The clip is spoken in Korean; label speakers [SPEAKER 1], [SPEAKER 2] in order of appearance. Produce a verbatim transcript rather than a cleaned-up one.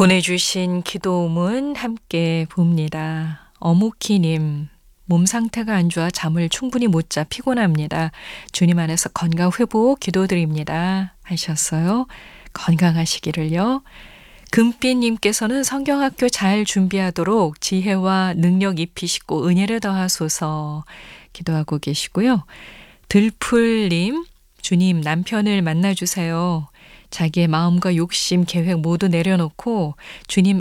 [SPEAKER 1] 보내주신 기도문 함께 봅니다. 어묵희님, 몸 상태가 안 좋아 잠을 충분히 못 자 피곤합니다. 주님 안에서 건강 회복 기도드립니다. 하셨어요. 건강하시기를요. 금빛님께서는 성경학교 잘 준비하도록 지혜와 능력 입히시고 은혜를 더하소서 기도하고 계시고요. 들풀님, 주님 남편을 만나주세요. 자기의 마음과 욕심, 계획 모두 내려놓고 주님